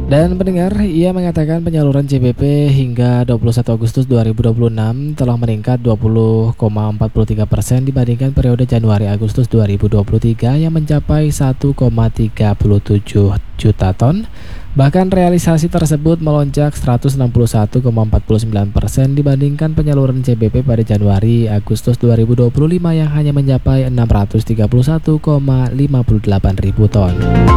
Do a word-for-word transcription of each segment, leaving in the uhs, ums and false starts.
Dan pendengar, ia mengatakan penyaluran C B P hingga dua puluh satu Agustus dua ribu dua puluh enam telah meningkat dua puluh koma empat tiga persen dibandingkan periode Januari-Agustus dua ribu dua puluh tiga yang mencapai satu koma tiga tujuh juta ton. Bahkan realisasi tersebut melonjak seratus enam puluh satu koma empat sembilan persen dibandingkan penyaluran C B P pada Januari-Agustus dua ribu dua puluh lima yang hanya mencapai enam ratus tiga puluh satu koma lima delapan ribu ton.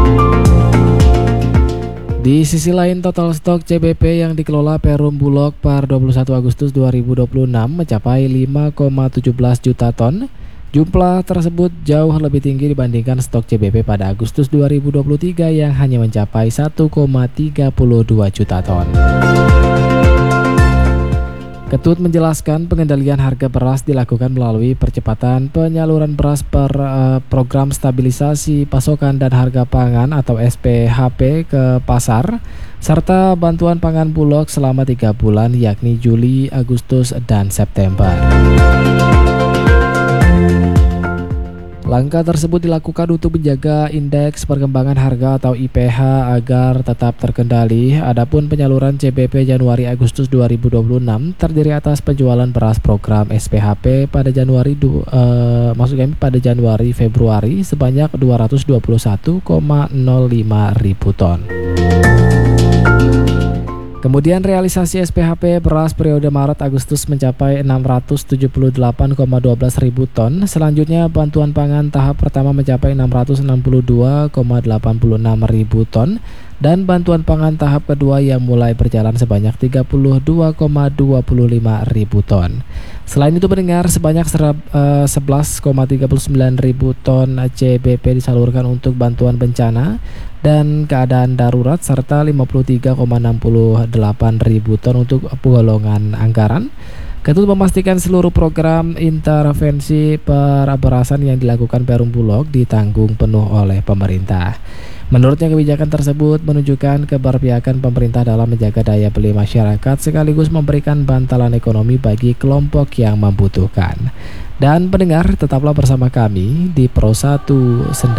Di sisi lain, total stok C B P yang dikelola Perum Bulog per dua puluh satu Agustus dua ribu dua puluh enam mencapai lima koma satu tujuh juta ton. Jumlah tersebut jauh lebih tinggi dibandingkan stok C B P pada Agustus dua ribu dua puluh tiga yang hanya mencapai satu koma tiga dua juta ton. Ketut menjelaskan pengendalian harga beras dilakukan melalui percepatan penyaluran beras per uh, program stabilisasi pasokan dan harga pangan atau S P H P ke pasar, serta bantuan pangan Bulog selama tiga bulan yakni Juli, Agustus, dan September. Langkah tersebut dilakukan untuk menjaga indeks perkembangan harga atau I P H agar tetap terkendali. Adapun penyaluran C B P Januari-Agustus dua ribu dua puluh enam terdiri atas penjualan beras program S P H P pada Januari uh, maksud kami pada Januari Februari sebanyak dua ratus dua puluh satu koma nol lima ribu ton. Kemudian realisasi S P H P beras periode Maret-Agustus mencapai enam ratus tujuh puluh delapan koma satu dua ribu ton. Selanjutnya bantuan pangan tahap pertama mencapai enam ratus enam puluh dua koma delapan enam ribu ton dan bantuan pangan tahap kedua yang mulai berjalan sebanyak tiga puluh dua koma dua lima ribu ton. Selain itu pendengar, sebanyak sebelas koma tiga sembilan ribu ton C B P disalurkan untuk bantuan bencana dan keadaan darurat serta lima puluh tiga koma enam delapan ribu ton untuk penggolongan anggaran. Ketut memastikan seluruh program intervensi peraberasan yang dilakukan Perum Bulog ditanggung penuh oleh pemerintah. Menurutnya kebijakan tersebut menunjukkan keberpihakan pemerintah dalam menjaga daya beli masyarakat sekaligus memberikan bantalan ekonomi bagi kelompok yang membutuhkan. Dan pendengar, tetaplah bersama kami di Pro satu Senda.